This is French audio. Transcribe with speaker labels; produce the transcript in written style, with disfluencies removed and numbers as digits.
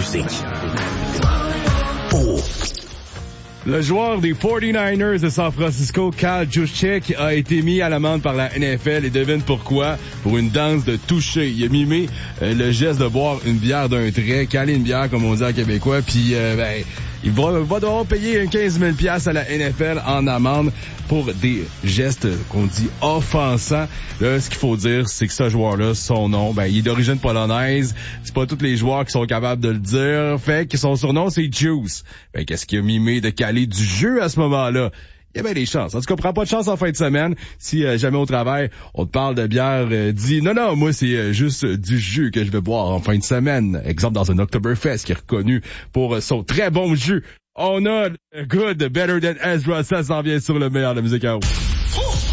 Speaker 1: musique. Oh.
Speaker 2: Le joueur des 49ers de San Francisco, Kyle Juszczyk, a été mis à l'amende par la NFL et devine pourquoi? Pour une danse de toucher. Il a mimé le geste de boire une bière d'un trait, caler une bière comme on dit en québécois, puis il va devoir payer 15 000 $ à la NFL en amende pour des gestes qu'on dit offensants. Là, ce qu'il faut dire, c'est que ce joueur-là, son nom, il est d'origine polonaise. C'est pas tous les joueurs qui sont capables de le dire. Fait que son surnom, c'est Juice. Qu'est-ce qu'il a mimé de caler du jeu à ce moment-là? Il y a bien des chances. En tout cas, prends pas de chance en fin de semaine. Si jamais au travail, on te parle de bière, dis non, moi c'est juste du jus que je vais boire en fin de semaine. Exemple dans un Oktoberfest qui est reconnu pour son très bon jus. On a Good, Better Than Ezra, ça s'en vient sur le meilleur de la musique à haut.